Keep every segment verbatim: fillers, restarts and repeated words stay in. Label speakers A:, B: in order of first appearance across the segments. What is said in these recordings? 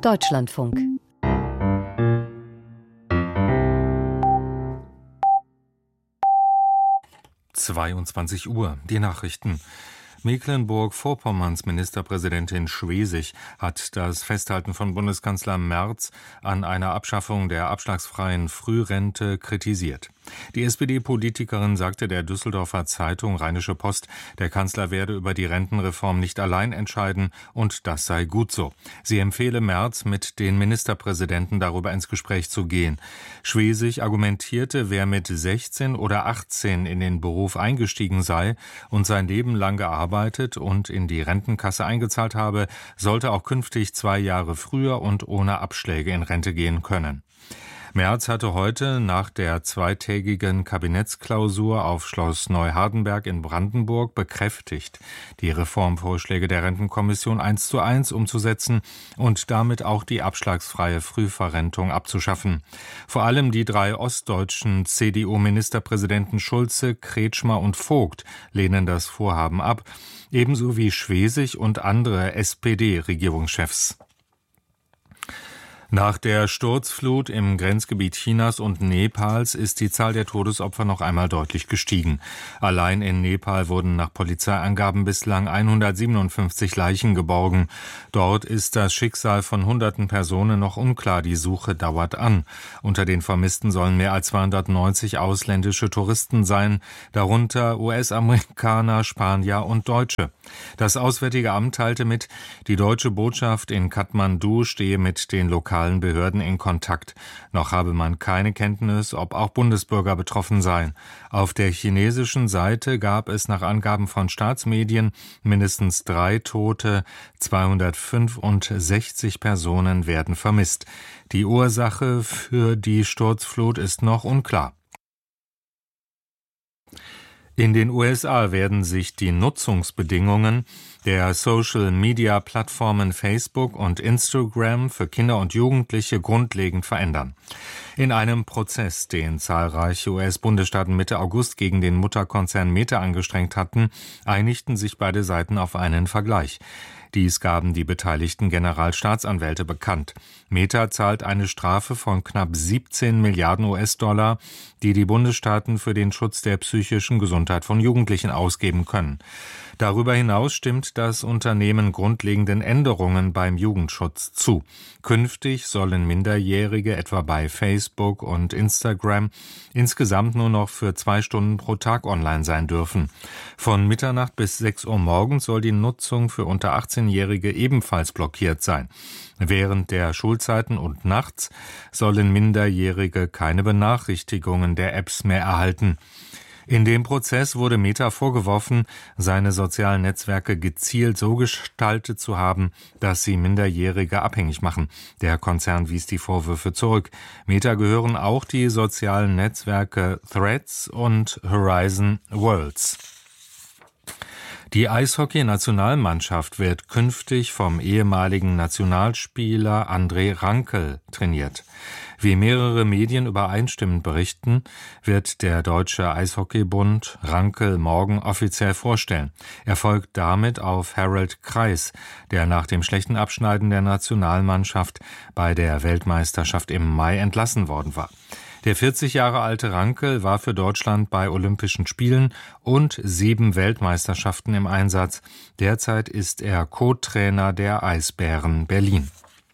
A: Deutschlandfunk.
B: zweiundzwanzig Uhr, die Nachrichten. Mecklenburg-Vorpommerns Ministerpräsidentin Schwesig hat das Festhalten von Bundeskanzler Merz an einer Abschaffung der abschlagsfreien Frührente kritisiert. Die S P D-Politikerin sagte der Düsseldorfer Zeitung Rheinische Post, der Kanzler werde über die Rentenreform nicht allein entscheiden und das sei gut so. Sie empfehle Merz, mit den Ministerpräsidenten darüber ins Gespräch zu gehen. Schwesig argumentierte, wer mit sechzehn oder achtzehn in den Beruf eingestiegen sei und sein Leben lang gearbeitet und in die Rentenkasse eingezahlt habe, sollte auch künftig zwei Jahre früher und ohne Abschläge in Rente gehen können. Merz hatte heute nach der zweitägigen Kabinettsklausur auf Schloss Neuhardenberg in Brandenburg bekräftigt, die Reformvorschläge der Rentenkommission eins zu eins umzusetzen und damit auch die abschlagsfreie Frühverrentung abzuschaffen. Vor allem die drei ostdeutschen C D U-Ministerpräsidenten Schulze, Kretschmer und Vogt lehnen das Vorhaben ab, ebenso wie Schwesig und andere S P D-Regierungschefs. Nach der Sturzflut im Grenzgebiet Chinas und Nepals ist die Zahl der Todesopfer noch einmal deutlich gestiegen. Allein in Nepal wurden nach Polizeiangaben bislang hundertsiebenundfünfzig Leichen geborgen. Dort ist das Schicksal von hunderten Personen noch unklar. Die Suche dauert an. Unter den Vermissten sollen mehr als zweihundertneunzig ausländische Touristen sein, darunter U S-Amerikaner, Spanier und Deutsche. Das Auswärtige Amt teilte mit, die deutsche Botschaft in Kathmandu stehe mit den lokalen Behörden in Kontakt. Noch habe man keine Kenntnis, ob auch Bundesbürger betroffen seien. Auf der chinesischen Seite gab es nach Angaben von Staatsmedien mindestens drei Tote, zweihundertfünfundsechzig Personen werden vermisst. Die Ursache für die Sturzflut ist noch unklar. In den U S A werden sich die Nutzungsbedingungen der Social-Media-Plattformen Facebook und Instagram für Kinder und Jugendliche grundlegend verändern. In einem Prozess, den zahlreiche U S-Bundesstaaten Mitte August gegen den Mutterkonzern Meta angestrengt hatten, einigten sich beide Seiten auf einen Vergleich. Dies gaben die beteiligten Generalstaatsanwälte bekannt. Meta zahlt eine Strafe von knapp siebzehn Milliarden U S-Dollar, die die Bundesstaaten für den Schutz der psychischen Gesundheit von Jugendlichen ausgeben können. Darüber hinaus stimmt das Unternehmen grundlegenden Änderungen beim Jugendschutz zu. Künftig sollen Minderjährige etwa bei Facebook und Instagram insgesamt nur noch für zwei Stunden pro Tag online sein dürfen. Von Mitternacht bis sechs Uhr morgens soll die Nutzung für unter achtzehnjährige ebenfalls blockiert sein. Während der Schulzeiten und nachts sollen Minderjährige keine Benachrichtigungen der Apps mehr erhalten. In dem Prozess wurde Meta vorgeworfen, seine sozialen Netzwerke gezielt so gestaltet zu haben, dass sie Minderjährige abhängig machen. Der Konzern wies die Vorwürfe zurück. Meta gehören auch die sozialen Netzwerke Threads und Horizon Worlds. Die Eishockey-Nationalmannschaft wird künftig vom ehemaligen Nationalspieler André Rankel trainiert. Wie mehrere Medien übereinstimmend berichten, wird der Deutsche Eishockeybund Rankel morgen offiziell vorstellen. Er folgt damit auf Harald Kreis, der nach dem schlechten Abschneiden der Nationalmannschaft bei der Weltmeisterschaft im Mai entlassen worden war. Der vierzig Jahre alte Rankel war für Deutschland bei Olympischen Spielen und sieben Weltmeisterschaften im Einsatz. Derzeit ist er Co-Trainer der Eisbären Berlin.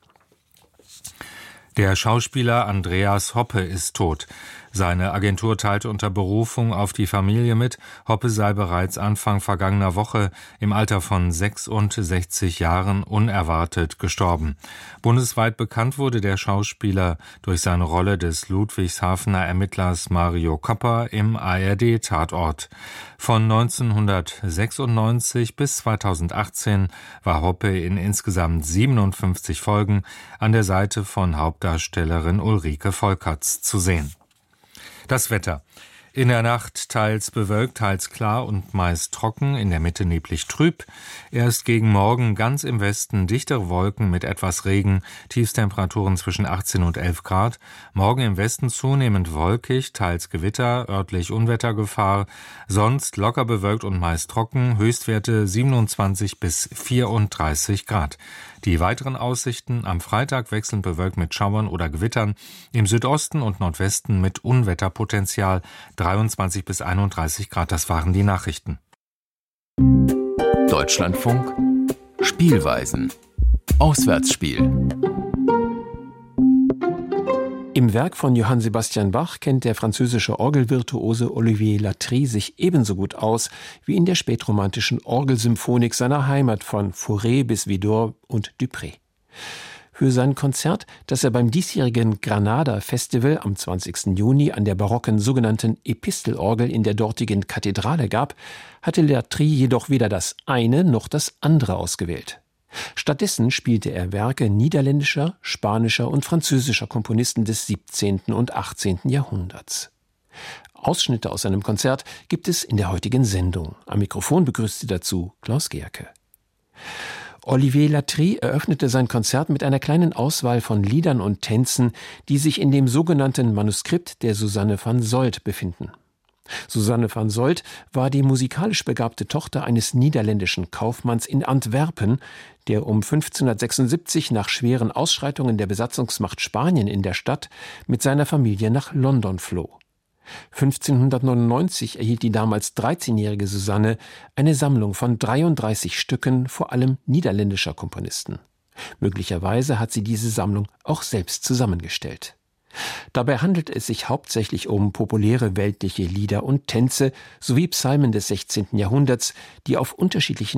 B: Der Schauspieler Andreas Hoppe ist tot. Seine Agentur teilte unter Berufung auf die Familie mit, Hoppe sei bereits Anfang vergangener Woche im Alter von sechsundsechzig Jahren unerwartet gestorben. Bundesweit bekannt wurde der Schauspieler durch seine Rolle des Ludwigshafener Ermittlers Mario Kopper im A R D-Tatort. Von neunzehnhundertsechsundneunzig bis zweitausendachtzehn war Hoppe in insgesamt siebenundfünfzig Folgen an der Seite von Hauptdarstellerin Ulrike Volkerts zu sehen. Das Wetter. In der Nacht teils bewölkt, teils klar und meist trocken, in der Mitte neblig trüb. Erst gegen Morgen ganz im Westen dichtere Wolken mit etwas Regen, Tiefstemperaturen zwischen achtzehn und elf Grad. Morgen im Westen zunehmend wolkig, teils Gewitter, örtlich Unwettergefahr. Sonst locker bewölkt und meist trocken, Höchstwerte siebenundzwanzig bis vierunddreißig Grad. Die weiteren Aussichten: am Freitag wechselnd bewölkt mit Schauern oder Gewittern, im Südosten und Nordwesten mit Unwetterpotenzial, dreiundzwanzig bis einunddreißig Grad. Das waren die Nachrichten.
A: Deutschlandfunk Spielweisen. Auswärtsspiel.
C: Im Werk von Johann Sebastian Bach kennt der französische Orgelvirtuose Olivier Latry sich ebenso gut aus wie in der spätromantischen Orgelsymphonik seiner Heimat von Fauré bis Widor und Dupré. Für sein Konzert, das er beim diesjährigen Granada Festival am zwanzigsten Juni an der barocken sogenannten Epistelorgel in der dortigen Kathedrale gab, hatte Latry jedoch weder das eine noch das andere ausgewählt. Stattdessen spielte er Werke niederländischer, spanischer und französischer Komponisten des siebzehnten und achtzehnten Jahrhunderts. Ausschnitte aus seinem Konzert gibt es in der heutigen Sendung. Am Mikrofon begrüßte dazu Klaus Gerke. Olivier Latry eröffnete sein Konzert mit einer kleinen Auswahl von Liedern und Tänzen, die sich in dem sogenannten Manuskript der Susanne van Solt befinden. Susanne van Solt war die musikalisch begabte Tochter eines niederländischen Kaufmanns in Antwerpen, der um fünfzehnhundertsechsundsiebzig nach schweren Ausschreitungen der Besatzungsmacht Spanien in der Stadt mit seiner Familie nach London floh. fünfzehnhundertneunundneunzig erhielt die damals dreizehnjährige Susanne eine Sammlung von dreiunddreißig Stücken, vor allem niederländischer Komponisten. Möglicherweise hat sie diese Sammlung auch selbst zusammengestellt. Dabei handelt es sich hauptsächlich um populäre weltliche Lieder und Tänze sowie Psalmen des sechzehnten Jahrhunderts, die auf unterschiedlichen